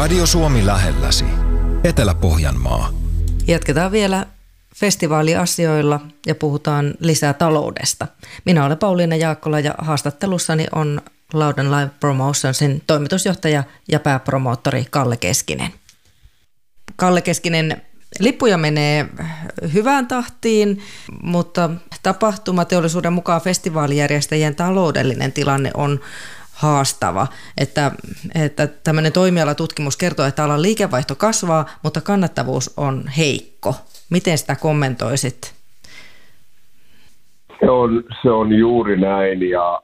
Radio Suomi lähelläsi. Etelä-Pohjanmaa. Jatketaan vielä festivaaliasioilla ja puhutaan lisää taloudesta. Minä olen Pauliina Jaakkola ja haastattelussani on Loud & Live Promotionsin toimitusjohtaja ja pääpromoottori Kalle Keskinen. Kalle Keskinen, lippuja menee hyvään tahtiin, mutta tapahtumateollisuuden mukaan festivaalijärjestäjien taloudellinen tilanne on haastava. Että tämmöinen toimialatutkimus kertoo, että alan liikevaihto kasvaa, mutta kannattavuus on heikko. Miten sitä kommentoisit? Se on juuri näin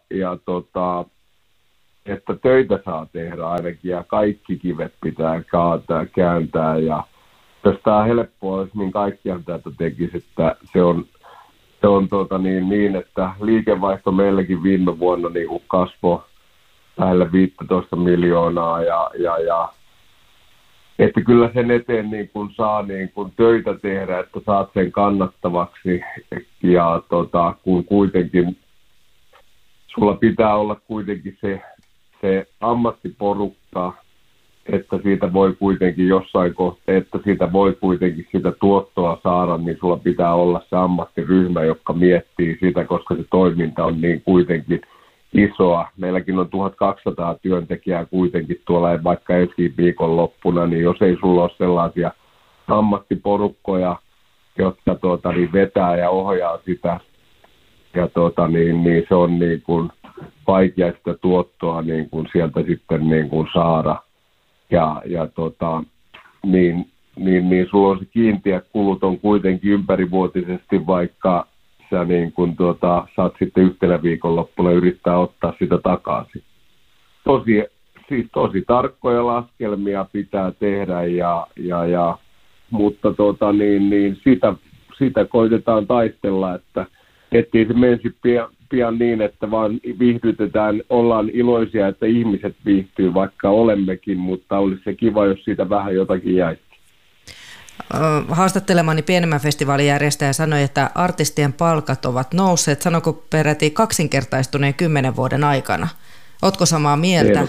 että töitä saa tehdä ainakin ja kaikki kivet pitää kääntää ja jos tämä helppoa olisi, niin kaikkihan tätä tekisi, että se on niin, että liikevaihto meilläkin viime vuonna niin kasvoi lähelle 15 miljoonaa ja että kyllä sen eteen niin kun saa niin kun töitä tehdä, että saat sen kannattavaksi ja kun kuitenkin sulla pitää olla kuitenkin se ammattiporukka, että siitä voi kuitenkin jossain kohtaa, että siitä voi kuitenkin sitä tuottoa saada, niin sulla pitää olla se ammattiryhmä, joka miettii sitä, koska se toiminta on niin kuitenkin isoa. Meilläkin on 1200 työntekijää kuitenkin tuolla, vaikka ensi viikonloppuna, niin jos ei sulla ole sellaisia ammattiporukkoja, jotka vetää ja ohjaa sitä, ja niin se on niin kuin vaikea sitä tuottoa niin kuin sieltä sitten niin kuin saada. Niin sulla on se kiinteä kulut on kuitenkin ympärivuotisesti, vaikka sä niin kun saat sitten yhtenä viikonloppuna yrittää ottaa sitä takaisin. Tosi tarkkoja laskelmia pitää tehdä mutta sitä koitetaan taistella, että ettei se menisi pian niin, että vaan viihdytetään, ollaan iloisia, että ihmiset viihtyy, vaikka olemmekin, mutta olisi se kiva, jos siitä vähän jotakin jäisi. Haastattelemani pienemmän festivaalijärjestäjä sanoi, että artistien palkat ovat nousseet, sanoko peräti kaksinkertaistuneen 10 vuoden aikana. Ootko samaa mieltä?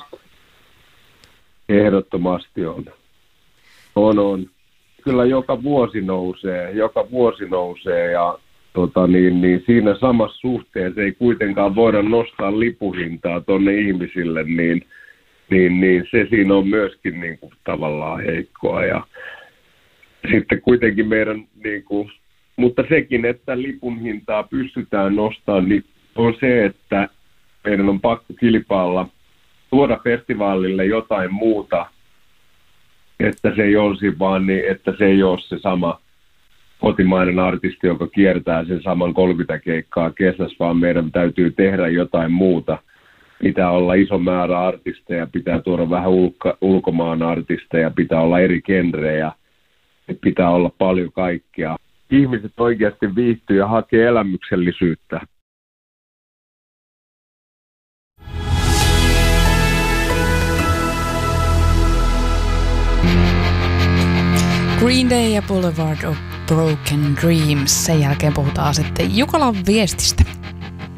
Ehdottomasti on. On. Kyllä joka vuosi nousee ja siinä samassa suhteessa ei kuitenkaan voida nostaa lipuhintaa tuonne ihmisille, niin se siinä on myöskin niin kuin tavallaan heikkoa. Ja sitten kuitenkin meidän, niin kuin, mutta sekin, että lipun hintaa pystytään nostamaan, niin on se, että meidän on pakko kilpailla, tuoda festivaalille jotain muuta, että se ei olisi vaan niin, että se ei ole se sama kotimainen artisti, joka kiertää sen saman 30 keikkaa kesässä, vaan meidän täytyy tehdä jotain muuta. Pitää olla iso määrä artisteja, pitää tuoda vähän ulkomaan artisteja, pitää olla eri genrejä, pitää olla paljon kaikkea. Ihmiset oikeasti viihtyy ja hakee elämyksellisyyttä. Green Day ja Boulevard of Broken Dreams. Sen jälkeen puhutaan sitten Jukolan viestistä.